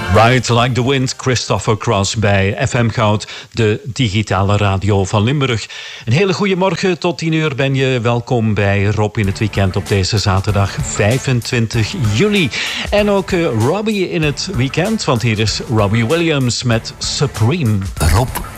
Ride Like the Wind, Christopher Cross bij FM Goud, de digitale radio van Limburg. Een hele goede morgen, tot 10 uur ben je welkom bij Rob in het weekend op deze zaterdag 25 juli. En ook Robbie in het weekend, want hier is Robbie Williams met Supreme. Rob